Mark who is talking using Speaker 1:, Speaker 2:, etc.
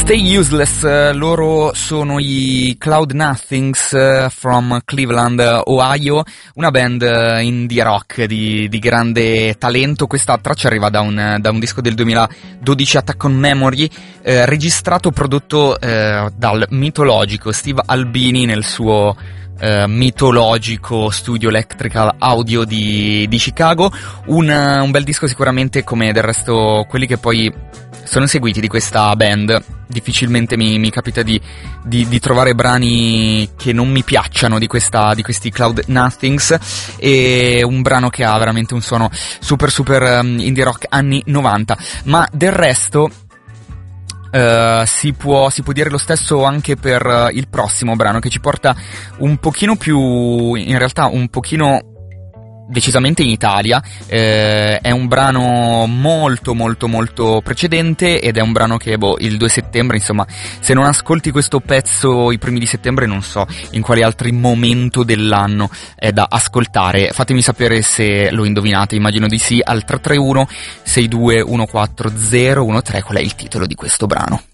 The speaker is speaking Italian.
Speaker 1: Stay Useless, loro sono i Cloud Nothings from Cleveland, Ohio, una band indie rock di grande talento. Questa traccia arriva da un disco del 2012, Attack on Memory, registrato, prodotto dal mitologico Steve Albini nel suo mitologico studio Electrical Audio di Chicago. Un bel disco sicuramente, come del resto quelli che poi sono seguiti di questa band. Difficilmente mi capita di trovare brani che non mi piacciono di questi Cloud Nothings, e un brano che ha veramente un suono super indie rock anni 90, ma del resto si può dire lo stesso anche per il prossimo brano, che ci porta un pochino più, in realtà un pochino decisamente in Italia. È un brano molto precedente, ed è un brano che il 2 settembre, insomma, se non ascolti questo pezzo i primi di settembre, non so in quale altro momento dell'anno è da ascoltare. Fatemi sapere se lo indovinate, immagino di sì, al 331 62 140 13 qual è il titolo di questo brano.